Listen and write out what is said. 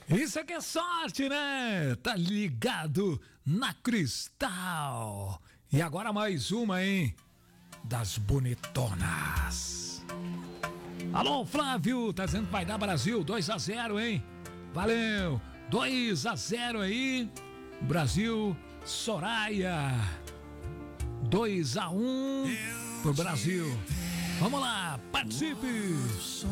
Isso aqui é sorte, né? Tá ligado na Cristal. E agora mais uma, hein? Das bonitonas. Alô, Flávio, tá dizendo que vai dar Brasil 2-0, hein? Valeu, 2-0 aí. Brasil, Soraya. 2-1 pro Brasil. Vamos lá, participe.